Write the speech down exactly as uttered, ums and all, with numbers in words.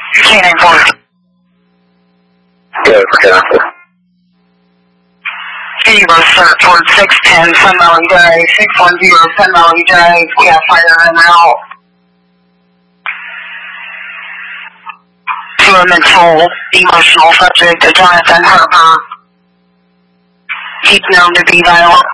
fifteen nine four. Good, careful. Zero, sir, towards six ten Sun Valley Drive, six one zero Sun Valley Drive. We have fire in out. Two mental, emotional subject, Jonathan Harper. Keep known to be violent.